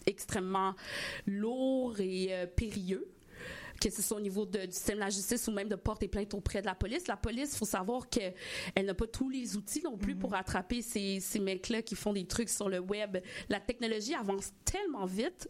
extrêmement lourd et périlleux, que ce soit au niveau du système de la justice ou même de porter plainte auprès de la police. La police, il faut savoir qu'elle n'a pas tous les outils non plus pour attraper ces mecs-là qui font des trucs sur le web. La technologie avance tellement vite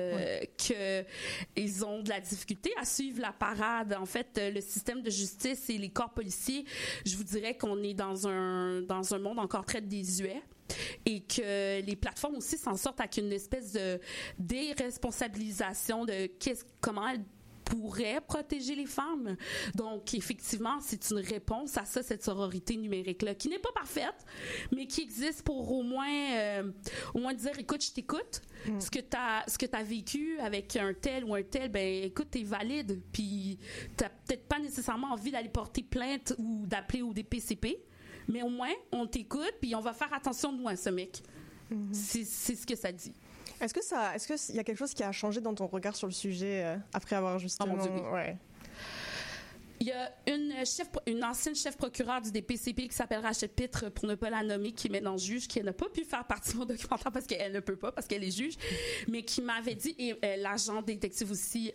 qu'ils ont de la difficulté à suivre la parade. En fait, le système de justice et les corps policiers, je vous dirais qu'on est dans un monde encore très désuet. Et que les plateformes aussi s'en sortent avec une espèce de déresponsabilisation de comment elles pourrait protéger les femmes. Donc, effectivement, c'est une réponse à ça, cette sororité numérique-là, qui n'est pas parfaite, mais qui existe pour au moins dire, écoute, je t'écoute. Ce que t'as vécu avec un tel ou un tel, ben, écoute, t'es valide, puis t'as peut-être pas nécessairement envie d'aller porter plainte ou d'appeler au DPCP, mais au moins, on t'écoute, puis on va faire attention, nous, à ce mec. C'est ce que ça dit. Est-ce qu'il y a quelque chose qui a changé dans ton regard sur le sujet après avoir justement... Oh mon Dieu, oui. Ouais. Il y a une ancienne chef procureure du DPCP qui s'appelle Rachel Pitre, pour ne pas la nommer, qui est maintenant juge, qui n'a pas pu faire partie de mon documentaire parce qu'elle ne peut pas, parce qu'elle est juge, mais qui m'avait dit, et la sergent détective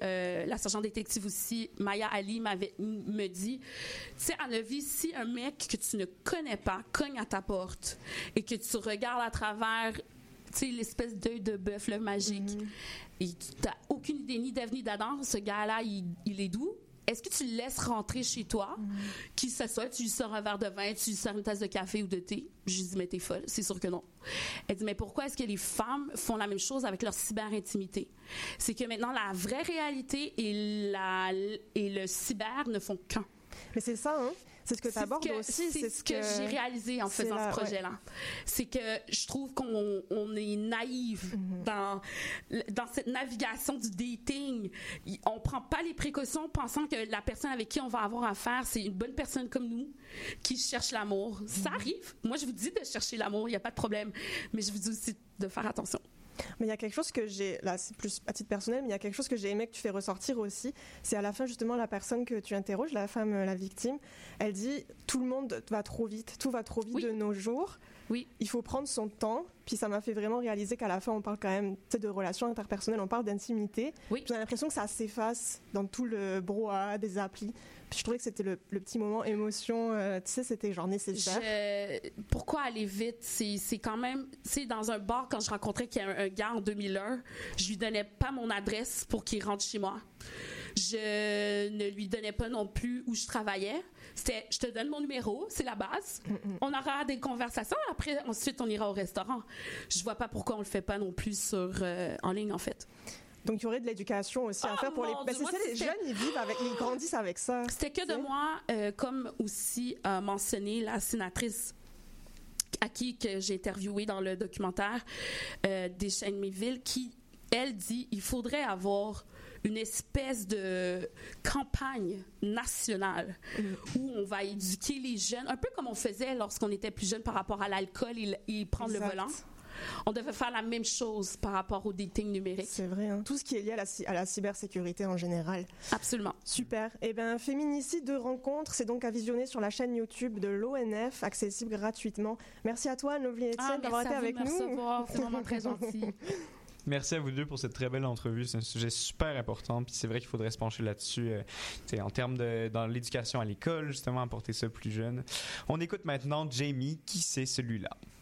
aussi, Maya Ali, me dit, tu sais, Anne-Vie, si un mec que tu ne connais pas cogne à ta porte et que tu regardes à travers... tu sais, l'espèce d'œil de bœuf, le magique. Et tu n'as aucune idée ni d'Ève ni d'Adam. Ce gars-là, il est d'où? Est-ce que tu le laisses rentrer chez toi? Qui s'assoit, tu lui sors un verre de vin, tu lui sors une tasse de café ou de thé? Je lui dis, mais t'es folle. C'est sûr que non. Elle dit, mais pourquoi est-ce que les femmes font la même chose avec leur cyber-intimité? C'est que maintenant, la vraie réalité et le cyber ne font qu'un. Mais c'est ça, hein? C'est ce que tu abordes aussi. C'est ce que j'ai réalisé en faisant ce projet-là. Ouais. C'est que je trouve qu'on est naïf dans cette navigation du dating. On prend pas les précautions pensant que la personne avec qui on va avoir affaire, c'est une bonne personne comme nous qui cherche l'amour. Ça arrive. Moi, je vous dis de chercher l'amour, il n'y a pas de problème. Mais je vous dis aussi de faire attention. Mais il y a quelque chose que là c'est plus à titre personnel, mais il y a quelque chose que j'ai aimé que tu fais ressortir aussi, c'est à la fin justement la personne que tu interroges, la femme, la victime, elle dit tout le monde va trop vite, tout va trop vite de nos jours, il faut prendre son temps, puis ça m'a fait vraiment réaliser qu'à la fin on parle quand même de relations interpersonnelles, on parle d'intimité, j'ai l'impression que ça s'efface dans tout le brouhaha des applis. Puis je trouvais que c'était le petit moment émotion, tu sais, c'était genre nécessaire. Pourquoi aller vite? C'est quand même, tu sais, dans un bar, quand je rencontrais un gars en 2001, je lui donnais pas mon adresse pour qu'il rentre chez moi. Je ne lui donnais pas non plus où je travaillais. C'était, je te donne mon numéro, c'est la base. On aura des conversations, après, ensuite, on ira au restaurant. Je vois pas pourquoi on le fait pas non plus en ligne, en fait. Donc, il y aurait de l'éducation aussi à faire pour les... c'est ça, les jeunes, ils grandissent avec ça. C'était que de moi, comme aussi a mentionné la sénatrice à qui que j'ai interviewé dans le documentaire Deschênes-Méville, qui, elle, dit il faudrait avoir une espèce de campagne nationale où on va éduquer les jeunes, un peu comme on faisait lorsqu'on était plus jeune par rapport à l'alcool et prendre le volant. On devait faire la même chose par rapport au dating numérique. C'est vrai, hein. Tout ce qui est lié à la cybersécurité en général. Absolument. Super. Eh bien, Féminicide de rencontre, c'est donc à visionner sur la chaîne YouTube de l'ONF, accessible gratuitement. Merci à toi, Anne-Lovely Etienne, d'avoir été avec nous. C'est vraiment très gentil. Merci à vous deux pour cette très belle entrevue. C'est un sujet super important. Puis c'est vrai qu'il faudrait se pencher là-dessus en termes dans l'éducation à l'école, justement, apporter ça plus jeune. On écoute maintenant Jamie. Qui c'est celui-là?